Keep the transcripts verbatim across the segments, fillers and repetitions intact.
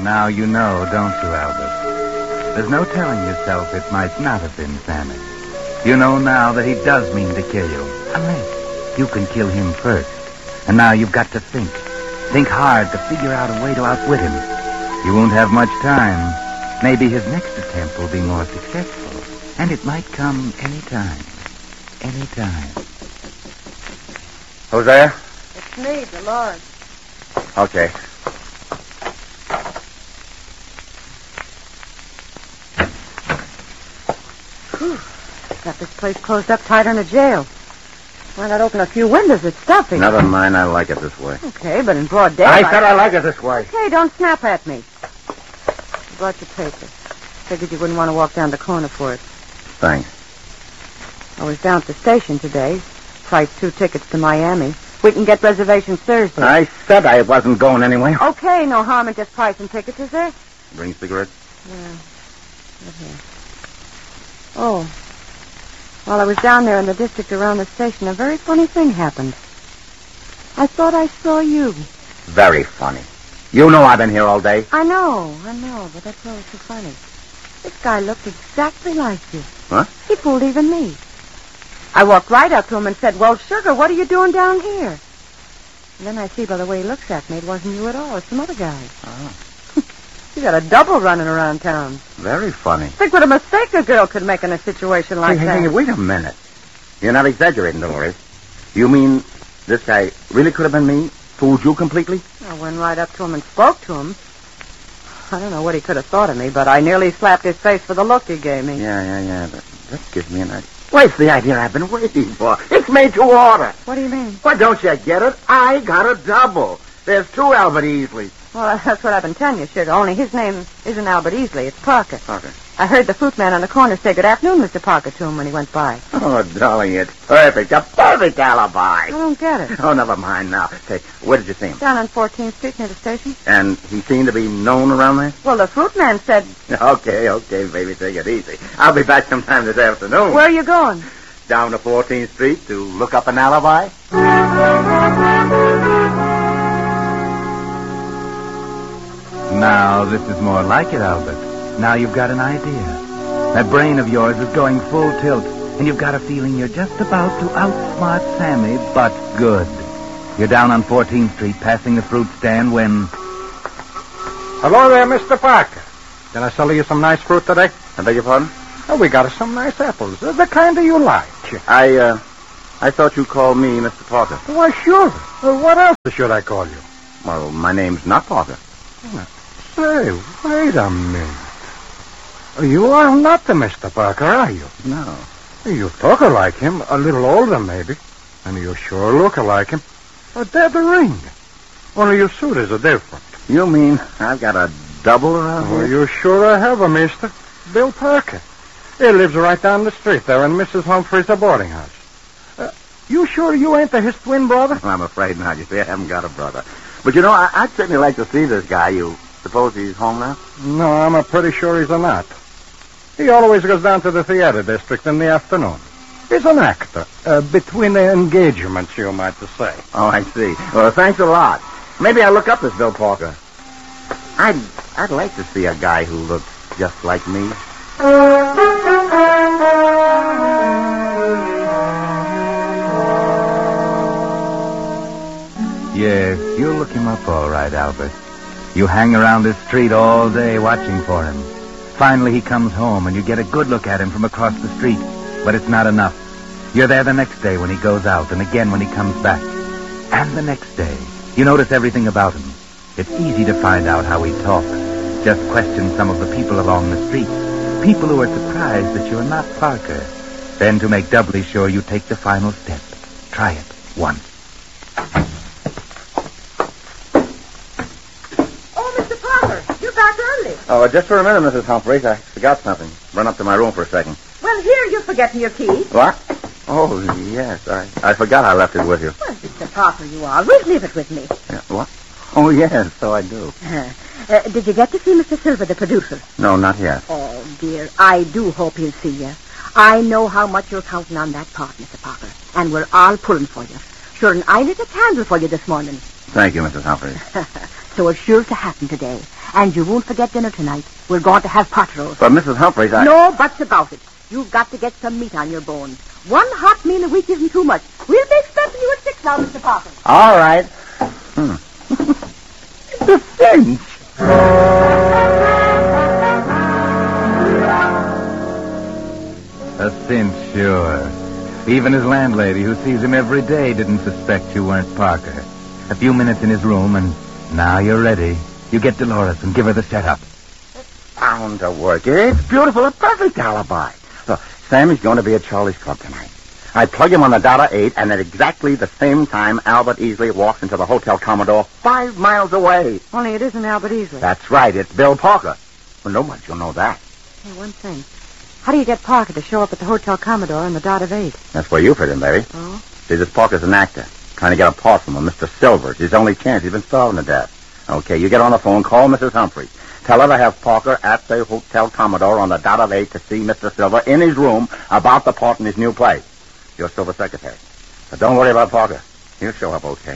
Now you know, don't you, Albert? There's no telling yourself it might not have been Sammy. You know now that he does mean to kill you. Unless you can kill him first. And now you've got to think. Think hard to figure out a way to outwit him. You won't have much time. Maybe his next attempt will be more successful. And it might come any time. Any time. Who's there? It's me, Dolores. Okay. Whew. Got this place closed up tighter than a jail. Why not open a few windows? It's stuffy. Never mind, I like it this way. Okay, but in broad daylight... I said I like it this way. Okay, don't snap at me. I brought your paper. Figured you wouldn't want to walk down the corner for it. Thanks. I was down at the station today. Priced two tickets to Miami. We can get reservations Thursday. I said I wasn't going anyway. Okay, no harm in just pricing tickets, is there? Bring cigarettes? Yeah. Right here. Oh. While I was down there in the district around the station, a very funny thing happened. I thought I saw you. Very funny. You know I've been here all day. I know, I know, but that's what was so funny. This guy looked exactly like you. Huh? He fooled even me. I walked right up to him and said, "Well, sugar, what are you doing down here?" And then I see by the way he looks at me, it wasn't you at all. It's some other guy. Oh. You got a double running around town. Very funny. Think what a mistake a girl could make in a situation like hey, that. Hey, hey, wait a minute. You're not exaggerating, Dolores. You mean this guy really could have been me? Fooled you completely? I went right up to him and spoke to him. I don't know what he could have thought of me, but I nearly slapped his face for the look he gave me. Yeah, yeah, yeah. That, that gives me an idea. Well, it's the idea I've been waiting for. It's made to order. What do you mean? Well, don't you get it? I got a double. There's two Albert Easleys. Well, that's what I've been telling you, sugar. Only his name isn't Albert Easley. It's Parker. Parker. I heard the fruit man on the corner say good afternoon, Mister Parker, to him when he went by. Oh, darling, it's perfect. A perfect alibi. I don't get it. Oh, never mind now. Say, where did you see him? Down on fourteenth Street near the station. And he seemed to be known around there? Well, the fruit man said... Okay, okay, baby, take it easy. I'll be back sometime this afternoon. Where are you going? Down to fourteenth Street to look up an alibi. Now, this is more like it, Albert. Now you've got an idea. That brain of yours is going full tilt, and you've got a feeling you're just about to outsmart Sammy, but good. You're down on fourteenth Street, passing the fruit stand when... Hello there, Mister Parker. Can I sell you some nice fruit today? I beg your pardon? Oh, we got some nice apples. They're the kind of you like. I, uh, I thought you called me Mister Parker. Why, sure. Uh, what else should I call you? Well, my name's not Parker. Say, wait a minute. You are not the Mister Parker, are you? No. You talk like him, a little older maybe. And you sure look like him. A dead ring. Only your suit is a different. You mean I've got a double around Well, here? you sure have a mister. Bill Parker. He lives right down the street there in Missus Humphrey's boarding house. Uh, you sure you ain't the his twin brother? I'm afraid not. You see, I haven't got a brother. But, you know, I- I'd certainly like to see this guy. You suppose he's home now? No, I'm uh, pretty sure he's a not. He always goes down to the theater district in the afternoon. He's an actor. Uh, between the engagements, you might say. Oh, I see. Well, thanks a lot. Maybe I'll look up this Bill Parker. I'd, I'd like to see a guy who looks just like me. Yes, you'll look him up all right, Albert. You hang around this street all day watching for him. Finally, he comes home, and you get a good look at him from across the street. But it's not enough. You're there the next day when he goes out, and again when he comes back. And the next day. You notice everything about him. It's easy to find out how he talks. Just question some of the people along the street. People who are surprised that you're not Parker. Then, to make doubly sure, you take the final step. Try it once. Oh, Mister Parker, you're back early. Oh, just for a minute, Missus Humphreys. I forgot something. Run up to my room for a second. Well, here, you're forgetting your key. What? Oh, yes. I, I forgot I left it with you. Well, Mister Parker, you always leave it with me. Yeah, what? Oh, yes, so I do. Uh, uh, did you get to see Mister Silver, the producer? No, not yet. Oh, dear, I do hope he'll see you. I know how much you're counting on that part, Mister Parker, and we're all pulling for you. Sure, and I lit a candle for you this morning. Thank you, Missus Humphreys. So it's sure to happen today. And you won't forget dinner tonight. We're going to have pot roast. But Missus Humphreys, I... No buts about it. You've got to get some meat on your bones. One hot meal a week isn't too much. We'll be expecting you at six now, Mister Parker. All right. Hmm. It's a cinch. A cinch, sure. Even his landlady, who sees him every day, didn't suspect you weren't Parker. A few minutes in his room, and now you're ready. You get Dolores and give her the setup. Bound to work. It's beautiful. A perfect alibi. Look, Sammy's going to be at Charlie's Club tonight. I plug him on the dot at eight, and at exactly the same time, Albert Easley walks into the Hotel Commodore five miles away. Only it isn't Albert Easley. That's right. It's Bill Parker. Well, nobody will know that. Hey, one thing. How do you get Parker to show up at the Hotel Commodore on the dot of eight? That's where you fit in, baby. Oh? See, this Parker's an actor. Trying to get a part from him, Mister Silver. It's his only chance. He's been starving to death. Okay, you get on the phone, call Missus Humphreys. Tell her to have Parker at the Hotel Commodore on the dot of eight to see Mister Silver in his room about the part in his new play. Your Silver secretary. But don't worry about Parker. He'll show up okay.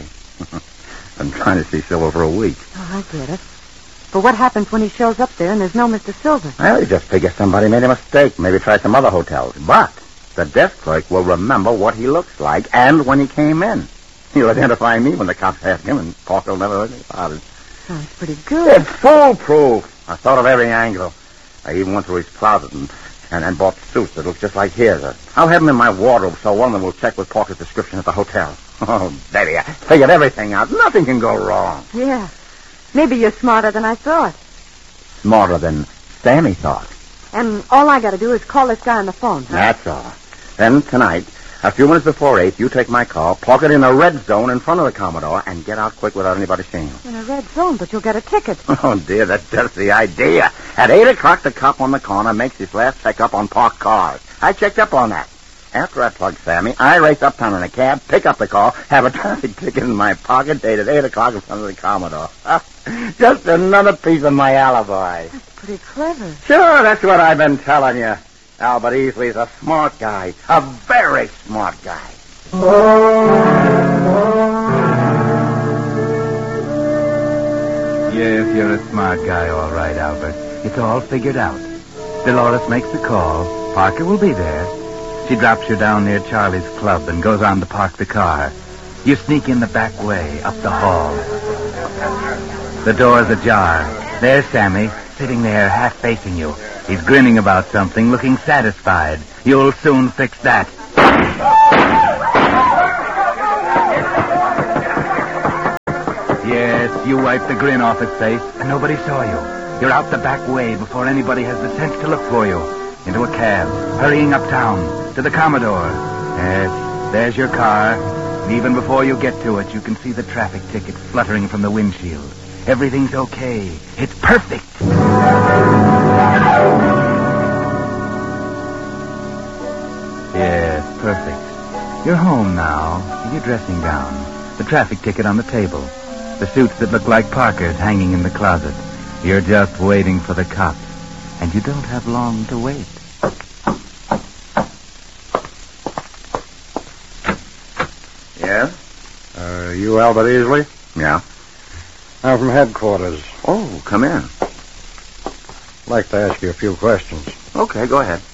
I'm trying to see Silver for a week. Oh, I get it. But what happens when he shows up there and there's no Mister Silver? Well, he just figures somebody made a mistake. Maybe try some other hotels. But the desk clerk will remember what he looks like and when he came in. He'll identify me when the cops ask him, and Parker will never heard about it. Sounds pretty good. It's foolproof. I thought of every angle. I even went through his closet and, and, and bought suits that look just like his. I'll have them in my wardrobe so one of them will check with Parker's description at the hotel. Oh, baby, I figured everything out. Nothing can go wrong. Yeah. Maybe you're smarter than I thought. Smarter than Sammy thought. And all I got to do is call this guy on the phone, huh? That's all. Then tonight, a few minutes before eight, you take my car, park it in a red zone in front of the Commodore, and get out quick without anybody seeing you. In a red zone, but you'll get a ticket. Oh, dear, that's just the idea. At eight o'clock, the cop on the corner makes his last checkup on parked cars. I checked up on that. After I plug Sammy, I race uptown in a cab, pick up the car, have a traffic ticket in my pocket, dated eight o'clock in front of the Commodore. Just another piece of my alibi. That's pretty clever. Sure, that's what I've been telling you. Albert Easley's a smart guy. A very smart guy. Yes, you're a smart guy, all right, Albert. It's all figured out. Dolores makes the call. Parker will be there. She drops you down near Charlie's Club and goes on to park the car. You sneak in the back way, up the hall. The door's ajar. There's Sammy, sitting there, half facing you. He's grinning about something, looking satisfied. You'll soon fix that. Yes, you wiped the grin off his face, and nobody saw you. You're out the back way before anybody has the sense to look for you. Into a cab, hurrying uptown, to the Commodore. Yes, there's your car. And even before you get to it, you can see the traffic ticket fluttering from the windshield. Everything's okay. It's perfect. Yes, perfect. You're home now, in your dressing gown. The traffic ticket on the table. The suits that look like Parker's hanging in the closet. You're just waiting for the cops. And you don't have long to wait. Yeah? Uh, you Albert Easley? Yeah. I'm from headquarters. Oh, come in. I'd like to ask you a few questions. Okay, go ahead.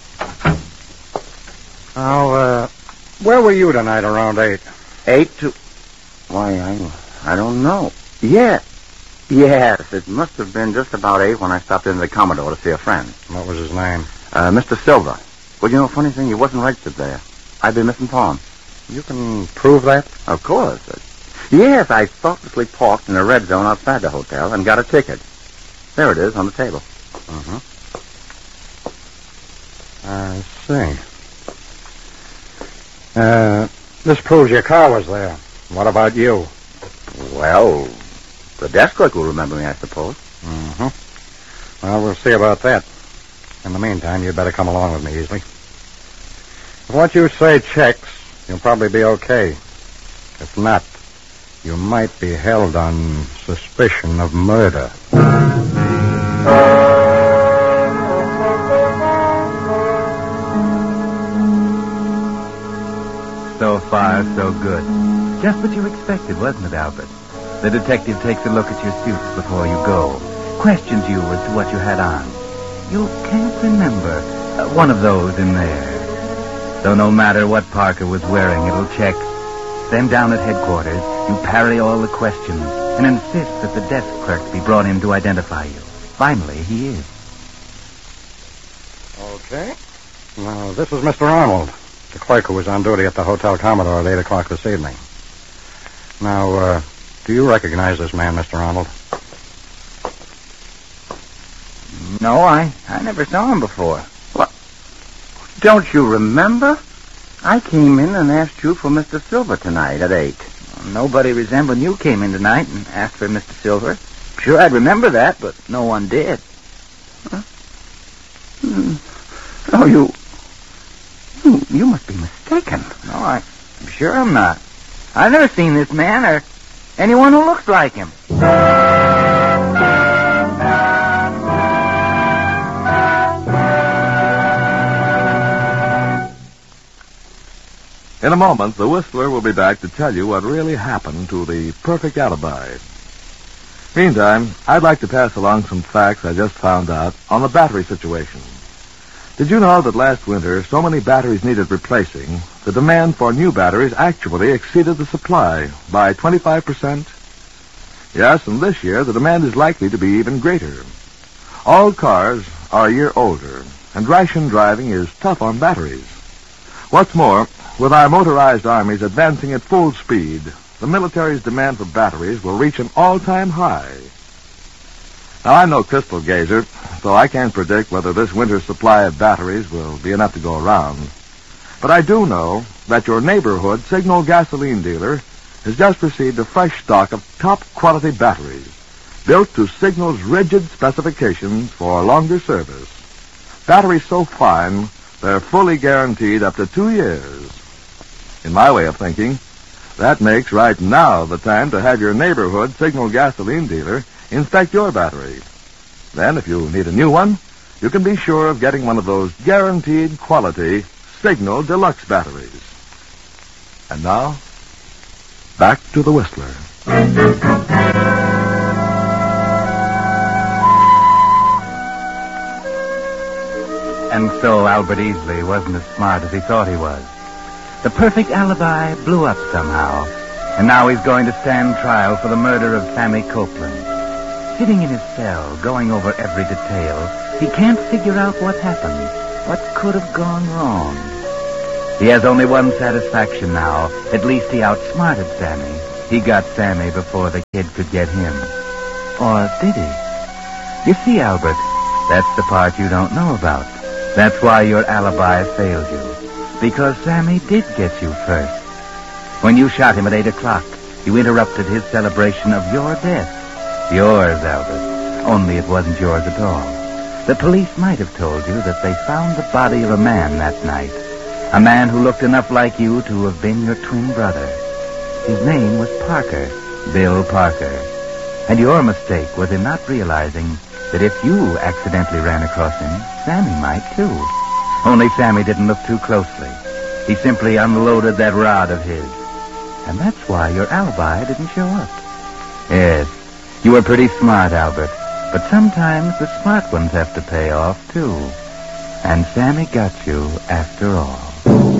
Now, uh, where were you tonight around eight? Eight to... Why, I, I don't know. Yeah. Yes, it must have been just about eight when I stopped into the Commodore to see a friend. What was his name? Uh, Mister Silver. Well, you know, funny thing, he wasn't registered there. I'd been misinformed. You can prove that? Of course. Uh, yes, I thoughtlessly parked in a red zone outside the hotel and got a ticket. There it is on the table. Uh-huh. I see. Uh, this proves your car was there. What about you? Well, the desk clerk will remember me, I suppose. Mm-hmm. Well, we'll see about that. In the meantime, you'd better come along with me, Easley. If what you say checks, you'll probably be okay. If not, you might be held on suspicion of murder. So far, so good. Just what you expected, wasn't it, Albert? The detective takes a look at your suits before you go. questions you as to what you had on. You can't remember uh, one of those in there. So no matter what Parker was wearing, it'll check. Then down at headquarters, you parry all the questions and insist that the desk clerk be brought in to identify you. Finally, he is. Okay. Now, this is Mister Arnold, the clerk who was on duty at the Hotel Commodore at eight o'clock this evening. Now, uh, do you recognize this man, Mister Arnold? No, I, I never saw him before. What? Don't you remember? I came in and asked you for Mister Silver tonight at eight. Well, nobody resembling you came in tonight and asked for Mister Silver. Sure, I'd remember that, but no one did. Huh? Hmm. Oh, you, you... You must be mistaken. No, I, I'm sure I'm not. I've never seen this man or anyone who looks like him. In a moment, the Whistler will be back to tell you what really happened to the perfect alibi. Meantime, I'd like to pass along some facts I just found out on the battery situation. Did you know that last winter, so many batteries needed replacing, the demand for new batteries actually exceeded the supply by twenty-five percent? Yes, and this year, the demand is likely to be even greater. All cars are a year older, and ration driving is tough on batteries. What's more, with our motorized armies advancing at full speed, the military's demand for batteries will reach an all-time high. Now, I'm no crystal gazer, so I can't predict whether this winter's supply of batteries will be enough to go around. But I do know that your neighborhood Signal gasoline dealer has just received a fresh stock of top-quality batteries, built to Signal's rigid specifications for longer service. Batteries so fine, they're fully guaranteed up to two years. In my way of thinking, that makes right now the time to have your neighborhood Signal gasoline dealer inspect your battery. Then, if you need a new one, you can be sure of getting one of those guaranteed quality Signal Deluxe batteries. And now, back to the Whistler. And so Albert Easley wasn't as smart as he thought he was. The perfect alibi blew up somehow, and now he's going to stand trial for the murder of Sammy Copeland. Sitting in his cell, going over every detail, he can't figure out what happened, what could have gone wrong. He has only one satisfaction now. At least he outsmarted Sammy. He got Sammy before the kid could get him. Or did he? You see, Albert, that's the part you don't know about. That's why your alibi failed you. Because Sammy did get you first. When you shot him at eight o'clock, you interrupted his celebration of your death. Yours, Albert. Only it wasn't yours at all. The police might have told you that they found the body of a man that night. A man who looked enough like you to have been your twin brother. His name was Parker, Bill Parker. And your mistake was in not realizing that if you accidentally ran across him, Sammy might too. Only Sammy didn't look too closely. He simply unloaded that rod of his. And that's why your alibi didn't show up. Yes, you were pretty smart, Albert. But sometimes the smart ones have to pay off, too. And Sammy got you after all.